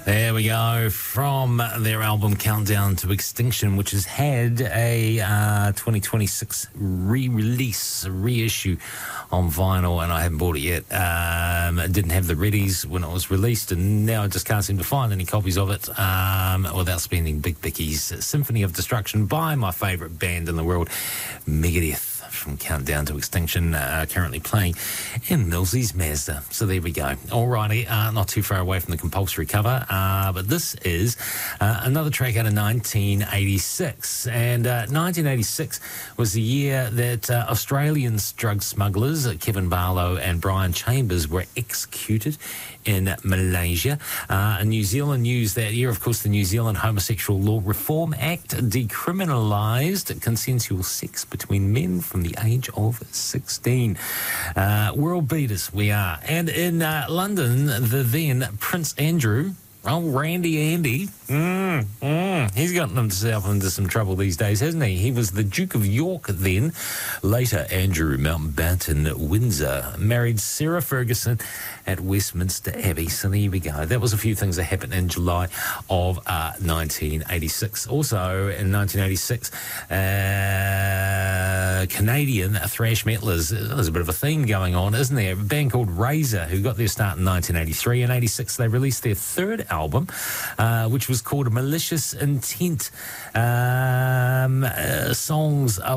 There we go, from their album Countdown to Extinction, which has had a 2026 re-release, reissue on vinyl, and I haven't bought it yet. I didn't have the readies when it was released, and now I just can't seem to find any copies of it without spending Big Bicky's Symphony of Destruction by my favourite band in the world, Megadeth. From Countdown to Extinction, currently playing in Millsy's Mazda. So there we go. Alrighty, not too far away from the compulsory cover, but this is another track out of 1986. And 1986 was the year that Australian drug smugglers Kevin Barlow and Brian Chambers were executed in Malaysia. New Zealand news that year, of course, the New Zealand Homosexual Law Reform Act decriminalised consensual sex between men from the age of 16. World beaters we are. And in London, the then Prince Andrew, Randy Andy, he's gotten himself into some trouble these days, hasn't he? He was the Duke of York then. Later, Andrew Mountbatten Windsor married Sarah Ferguson at Westminster Abbey. So there we go. That was a few things that happened in July of 1986. Also, in 1986, Canadian thrash metalers. There's a bit of a theme going on, isn't there? A band called Razor, who got their start in 1983. In 86, they released their third album, which was called Malicious Intent. Songs